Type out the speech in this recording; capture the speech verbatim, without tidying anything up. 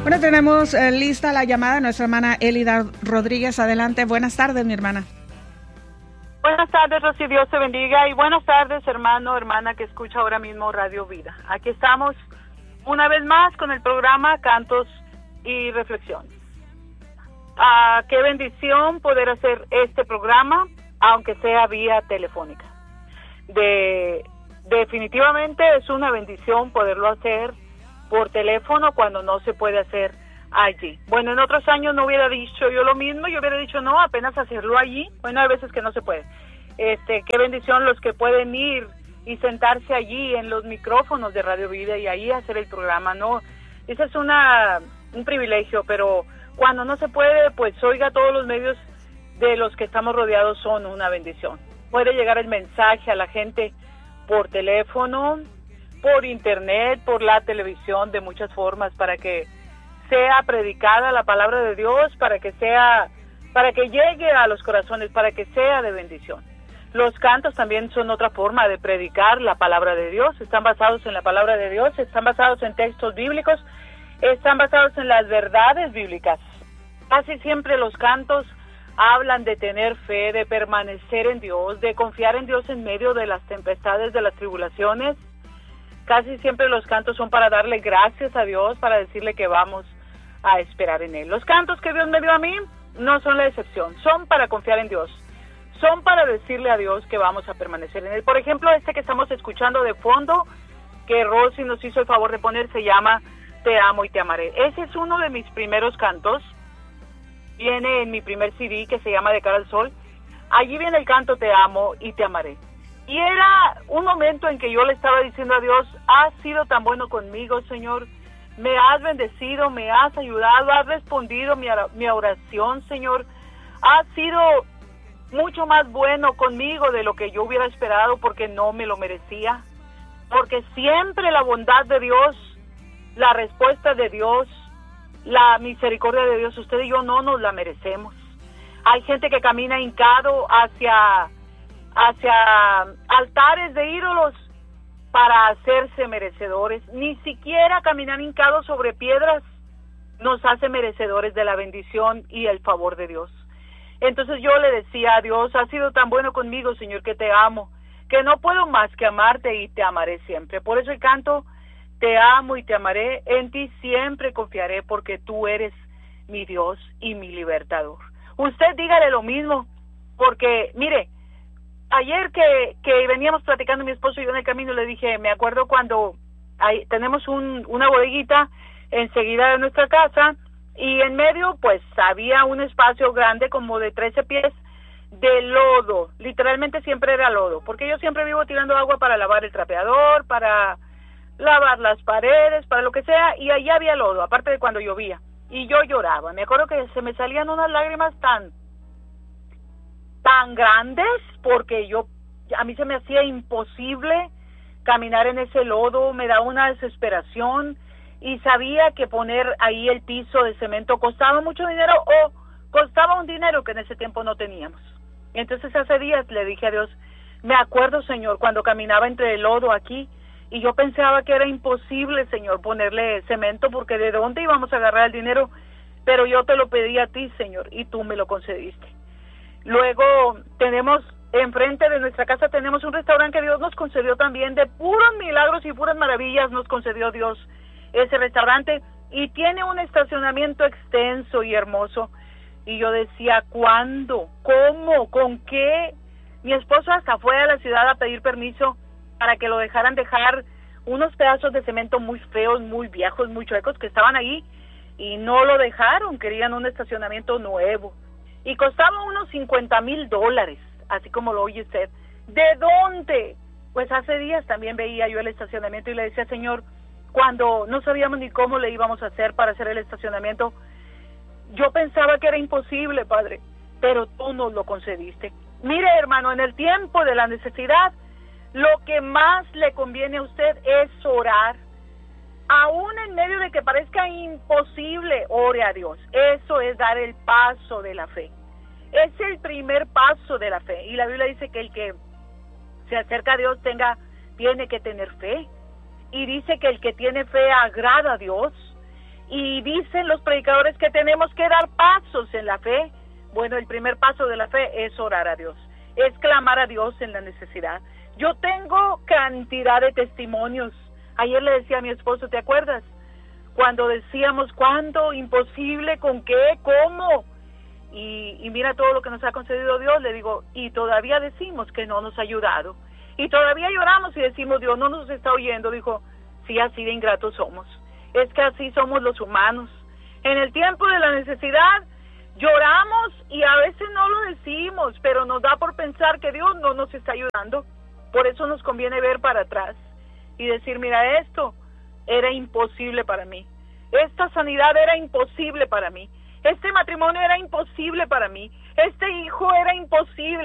Bueno, tenemos eh, lista la llamada de nuestra hermana Elida Rodríguez. Adelante, buenas tardes, mi hermana. Buenas tardes, Rosy, Dios te bendiga. Y buenas tardes, hermano, hermana que escucha ahora mismo Radio Vida. Aquí estamos una vez más con el programa Cantos y Reflexiones. Ah, qué bendición poder hacer este programa, aunque sea vía telefónica. De, definitivamente es una bendición poderlo hacer por teléfono cuando no se puede hacer allí. Bueno, en otros años no hubiera dicho yo lo mismo, yo hubiera dicho no, apenas hacerlo allí. Bueno, hay veces que no se puede. Este, qué bendición los que pueden ir y sentarse allí en los micrófonos de Radio Vida y ahí hacer el programa, ¿no? Ese es una un privilegio, pero cuando no se puede, pues oiga, todos los medios de los que estamos rodeados son una bendición. Puede llegar el mensaje a la gente por teléfono, por internet, por la televisión, de muchas formas, para que sea predicada la palabra de Dios, para que sea, para que llegue a los corazones, para que sea de bendición. Los cantos también son otra forma de predicar la palabra de Dios, están basados en la palabra de Dios, están basados en textos bíblicos, están basados en las verdades bíblicas. Casi siempre los cantos hablan de tener fe, de permanecer en Dios, de confiar en Dios en medio de las tempestades, de las tribulaciones. Casi siempre los cantos son para darle gracias a Dios, para decirle que vamos a esperar en Él. Los cantos que Dios me dio a mí no son la excepción, son para confiar en Dios, son para decirle a Dios que vamos a permanecer en Él. Por ejemplo, este que estamos escuchando de fondo, que Rosy nos hizo el favor de poner, se llama Te amo y te amaré. Ese es uno de mis primeros cantos, viene en mi primer C D que se llama De cara al sol. Allí viene el canto Te amo y te amaré. Y era un momento en que yo le estaba diciendo a Dios, has sido tan bueno conmigo, Señor, me has bendecido, me has ayudado, has respondido mi, mi oración, Señor, has sido mucho más bueno conmigo de lo que yo hubiera esperado porque no me lo merecía, porque siempre la bondad de Dios, la respuesta de Dios, la misericordia de Dios, usted y yo no nos la merecemos. Hay gente que camina hincado hacia... hacia altares de ídolos para hacerse merecedores. Ni siquiera caminar hincados sobre piedras nos hace merecedores de la bendición y el favor de Dios. Entonces yo le decía a Dios, has sido tan bueno conmigo, Señor, que te amo, que no puedo más que amarte y te amaré siempre. Por eso el canto, te amo y te amaré, en ti siempre confiaré, porque tú eres mi Dios y mi libertador. Usted dígale lo mismo, porque mire, ayer que, que veníamos platicando mi esposo y yo en el camino, le dije, me acuerdo cuando hay, tenemos un, una bodeguita enseguida de nuestra casa y en medio pues había un espacio grande como de trece pies de lodo, literalmente siempre era lodo, porque yo siempre vivo tirando agua para lavar el trapeador, para lavar las paredes, para lo que sea, y allí había lodo, aparte de cuando llovía, y yo lloraba. Me acuerdo que se me salían unas lágrimas tan tan grandes, porque yo, a mí se me hacía imposible caminar en ese lodo, me da una desesperación, y sabía que poner ahí el piso de cemento costaba mucho dinero, o costaba un dinero que en ese tiempo no teníamos. Y entonces hace días le dije a Dios, me acuerdo, Señor, cuando caminaba entre el lodo aquí, y yo pensaba que era imposible, Señor, ponerle cemento, porque de dónde íbamos a agarrar el dinero, pero yo te lo pedí a ti, Señor, y tú me lo concediste. Luego tenemos, enfrente de nuestra casa tenemos un restaurante que Dios nos concedió también, de puros milagros y puras maravillas nos concedió Dios ese restaurante, y tiene un estacionamiento extenso y hermoso. Y yo decía, ¿cuándo? ¿Cómo? ¿Con qué? Mi esposo hasta fue a la ciudad a pedir permiso para que lo dejaran dejar unos pedazos de cemento muy feos, muy viejos, muy chuecos que estaban ahí, y no lo dejaron, querían un estacionamiento nuevo. Y costaba unos cincuenta mil dólares, así como lo oye usted. ¿De dónde? Pues hace días también veía yo el estacionamiento y le decía, Señor, cuando no sabíamos ni cómo le íbamos a hacer para hacer el estacionamiento, yo pensaba que era imposible, Padre, pero tú nos lo concediste. Mire, hermano, en el tiempo de la necesidad, lo que más le conviene a usted es orar. Aún en medio de que parezca imposible, ore a Dios. Eso es dar el paso de la fe. Es el primer paso de la fe. Y la Biblia dice que el que se acerca a Dios tenga, tiene que tener fe. Y dice que el que tiene fe agrada a Dios. Y dicen los predicadores que tenemos que dar pasos en la fe. Bueno, el primer paso de la fe es orar a Dios, es clamar a Dios en la necesidad. Yo tengo cantidad de testimonios. Ayer le decía a mi esposo, ¿te acuerdas? Cuando decíamos, ¿cuándo? ¿Imposible? ¿Con qué? ¿Cómo? Y, y mira todo lo que nos ha concedido Dios. Le digo, y todavía decimos que no nos ha ayudado. Y todavía lloramos y decimos, Dios no nos está oyendo. Dijo, sí, así de ingratos somos. Es que así somos los humanos. En el tiempo de la necesidad, lloramos y a veces no lo decimos, pero nos da por pensar que Dios no nos está ayudando. Por eso nos conviene ver para atrás y decir, mira, esto era imposible para mí. Esta sanidad era imposible para mí. Este matrimonio era imposible para mí. Este hijo era imposible.